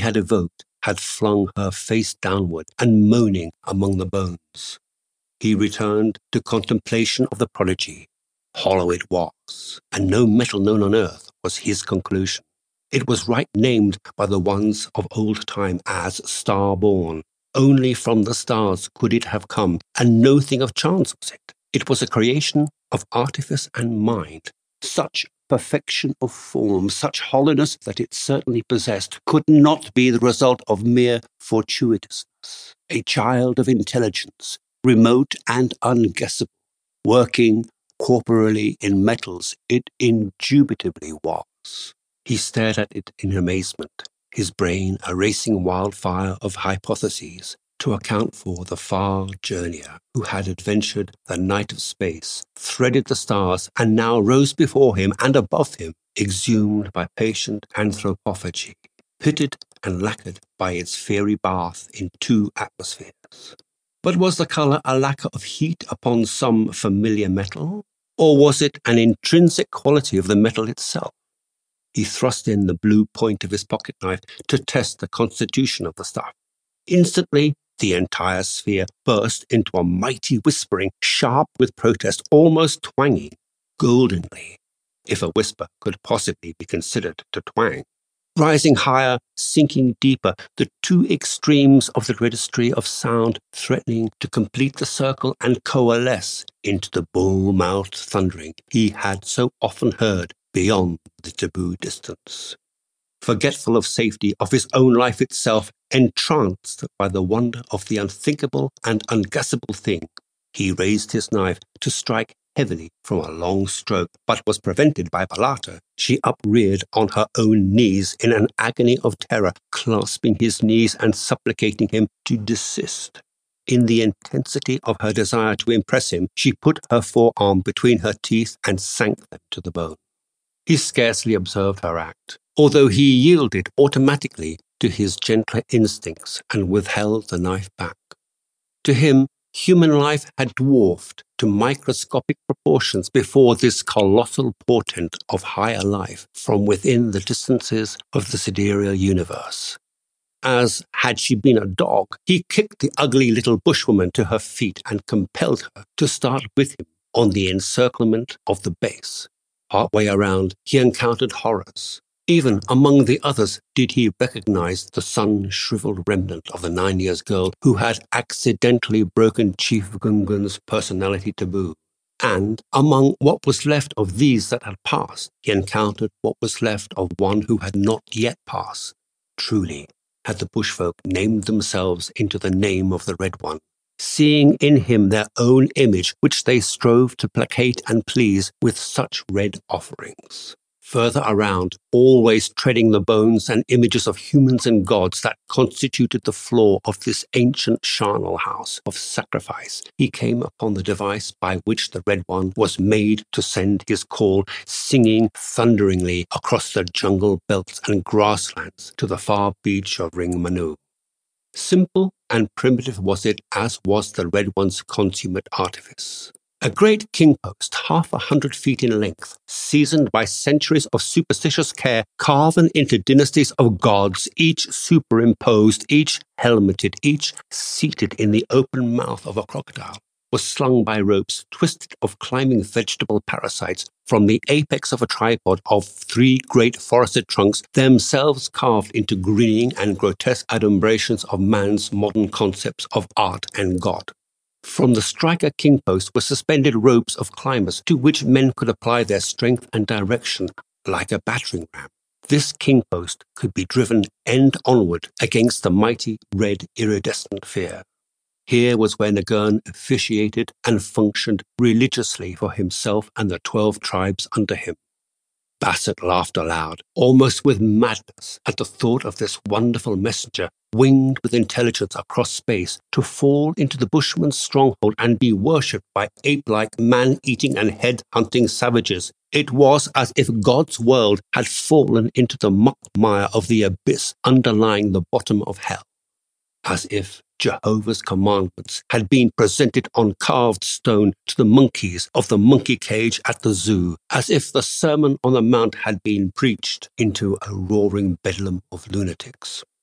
had evoked had flung her face downward and moaning among the bones. He returned to contemplation of the prodigy. Hollow it was, and no metal known on earth, was his conclusion. It was right named by the ones of old time as star-born. Only from the stars could it have come, and no thing of chance was it. It was a creation of artifice and mind. Such perfection of form, such hollowness that it certainly possessed, could not be the result of mere fortuitousness. A child of intelligence, remote and unguessable, working corporally in metals, it indubitably was. He stared at it in amazement, his brain a racing wildfire of hypotheses to account for the far journeyer who had adventured the night of space, threaded the stars, and now rose before him and above him, exhumed by patient anthropophagy, pitted and lacquered by its fiery bath in 2 atmospheres. But was the colour a lacquer of heat upon some familiar metal, or was it an intrinsic quality of the metal itself? He thrust in the blue point of his pocket knife to test the constitution of the stuff. Instantly, the entire sphere burst into a mighty whispering, sharp with protest, almost twanging, goldenly, if a whisper could possibly be considered to twang. Rising higher, sinking deeper, the 2 extremes of the registry of sound threatening to complete the circle and coalesce into the bull-mouthed thundering he had so often heard beyond the taboo distance. Forgetful of safety, of his own life itself, entranced by the wonder of the unthinkable and unguessable thing, he raised his knife to strike heavily from a long stroke, but was prevented by Balata. She upreared on her own knees in an agony of terror, clasping his knees and supplicating him to desist. In the intensity of her desire to impress him, she put her forearm between her teeth and sank them to the bone. He scarcely observed her act, although he yielded automatically to his gentler instincts and withheld the knife back. To him, human life had dwarfed to microscopic proportions before this colossal portent of higher life from within the distances of the sidereal universe. As, had she been a dog, he kicked the ugly little bushwoman to her feet and compelled her to start with him on the encirclement of the base. Partway around, he encountered horrors. Even among the others did he recognize the sun-shriveled remnant of the 9-year girl who had accidentally broken Chief Gungan's personality taboo. And among what was left of these that had passed, he encountered what was left of one who had not yet passed. Truly, had the bushfolk named themselves into the name of the Red One, seeing in him their own image, which they strove to placate and please with such red offerings. Further around, always treading the bones and images of humans and gods that constituted the floor of this ancient charnel house of sacrifice, he came upon the device by which the Red One was made to send his call, singing thunderingly across the jungle belts and grasslands to the far beach of Ring Manu. Simple and primitive was it, as was the Red One's consummate artifice. A great king post, 100 feet in length, seasoned by centuries of superstitious care, carven into dynasties of gods, each superimposed, each helmeted, each seated in the open mouth of a crocodile, was slung by ropes twisted of climbing vegetable parasites from the apex of a tripod of 3 great forested trunks, themselves carved into grinning and grotesque adumbrations of man's modern concepts of art and God. From the striker king post were suspended ropes of climbers to which men could apply their strength and direction like a battering ram. This king post could be driven end onward against the mighty red iridescent fear. Here was where Nagurn officiated and functioned religiously for himself and the 12 tribes under him. Bassett laughed aloud, almost with madness, at the thought of this wonderful messenger, winged with intelligence across space, to fall into the bushman's stronghold and be worshipped by ape-like, man-eating and head-hunting savages. It was as if God's world had fallen into the muck-mire of the abyss underlying the bottom of hell. As if Jehovah's commandments had been presented on carved stone to the monkeys of the monkey cage at the zoo, as if the Sermon on the Mount had been preached into a roaring bedlam of lunatics.